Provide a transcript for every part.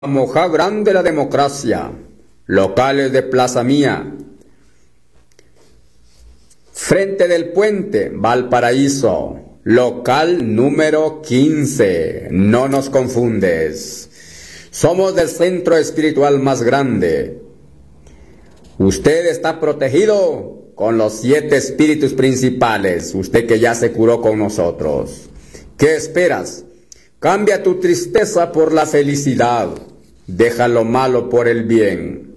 Moja Grande la Democracia, locales de Plaza Mía, frente del puente, Valparaíso, local número 15, no nos confundes. Somos del centro espiritual más grande. Usted está protegido con los 7 espíritus principales, usted que ya se curó con nosotros. ¿Qué esperas? Cambia tu tristeza por la felicidad. Deja lo malo por el bien.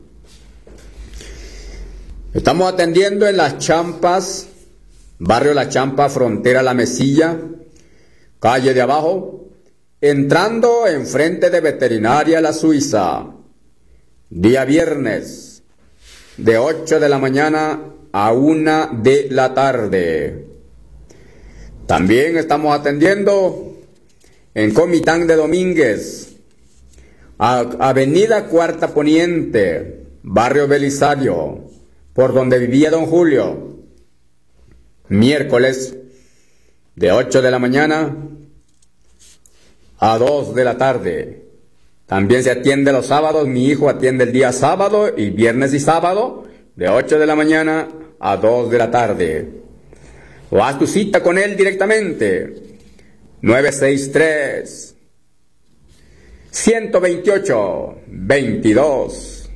Estamos atendiendo en Las Champas, barrio La Champa, frontera La Mesilla, calle de abajo, entrando enfrente de Veterinaria La Suiza. Día viernes, de 8 de la mañana a 1 de la tarde. También estamos atendiendo en Comitán de Domínguez, Avenida Cuarta Poniente, barrio Belisario, por donde vivía don Julio. Miércoles, de 8 de la mañana a 2 de la tarde. También se atiende los sábados, mi hijo atiende el día sábado y viernes y sábado, de 8 de la mañana a 2 de la tarde. O haz tu cita con él directamente, 963 128 22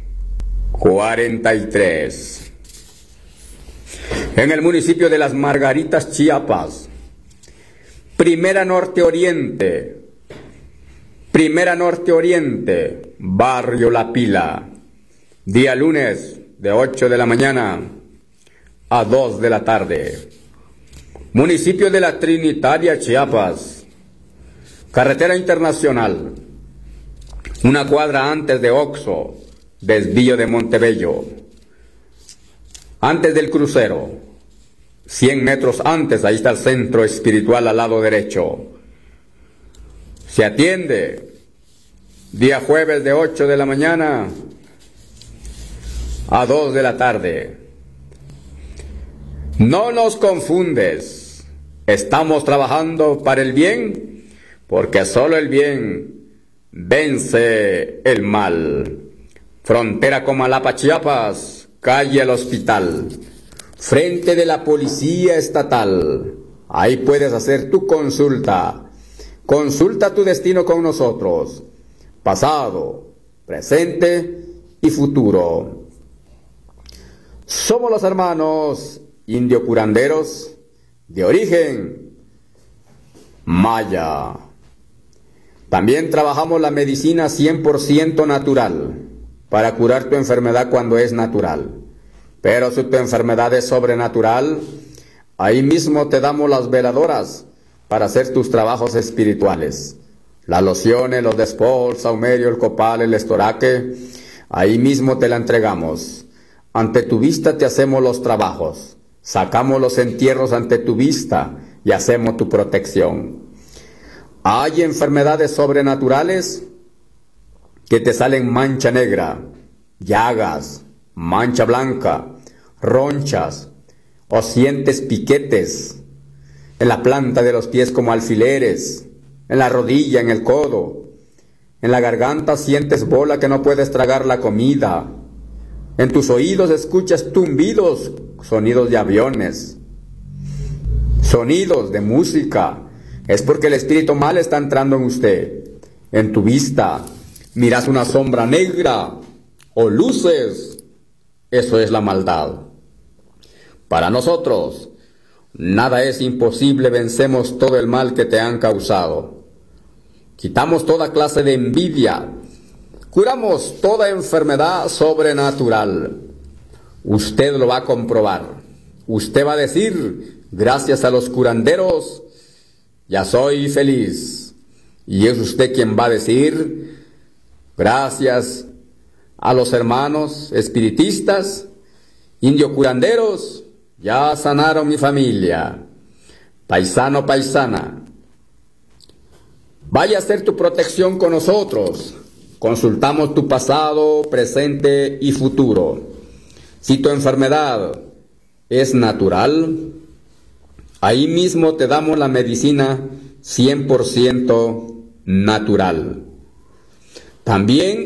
43. En el municipio de Las Margaritas, Chiapas, Primera Norte Oriente, barrio La Pila, día lunes de 8 de la mañana a 2 de la tarde. Municipio de La Trinitaria, Chiapas, carretera internacional, una cuadra antes de Oxo, desvío de Montebello, antes del crucero, 100 metros antes, ahí está el centro espiritual al lado derecho. Se atiende día jueves de 8 de la mañana a 2 de la tarde. No nos confundes, estamos trabajando para el bien, porque solo el bien vence el mal. Frontera Comalapa, Chiapas, calle El Hospital, frente de la Policía Estatal. Ahí puedes hacer tu consulta. Consulta tu destino con nosotros, pasado, presente y futuro. Somos los hermanos indio curanderos de origen maya. También trabajamos la medicina 100% natural para curar tu enfermedad cuando es natural. Pero si tu enfermedad es sobrenatural, ahí mismo te damos las veladoras para hacer tus trabajos espirituales. Las lociones, los despol, saumerio, el copal, el estoraque, ahí mismo te la entregamos. Ante tu vista te hacemos los trabajos. Sacamos los entierros ante tu vista y hacemos tu protección. Hay enfermedades sobrenaturales que te salen mancha negra, llagas, mancha blanca, ronchas, o sientes piquetes en la planta de los pies como alfileres, en la rodilla, en el codo, en la garganta sientes bola que no puedes tragar la comida, en tus oídos escuchas tumbidos, sonidos de aviones, sonidos de música. Es porque el espíritu mal está entrando en usted. En tu vista miras una sombra negra o luces. Eso es la maldad. Para nosotros, nada es imposible, vencemos todo el mal que te han causado. Quitamos toda clase de envidia. Curamos toda enfermedad sobrenatural. Usted lo va a comprobar. Usted va a decir, gracias a los curanderos, ya soy feliz. Y es usted quien va a decir, gracias a los hermanos espiritistas, indio curanderos, ya sanaron mi familia. Paisano, paisana, vaya a hacer tu protección con nosotros. Consultamos tu pasado, presente y futuro. Si tu enfermedad es natural, ahí mismo te damos la medicina 100% natural. También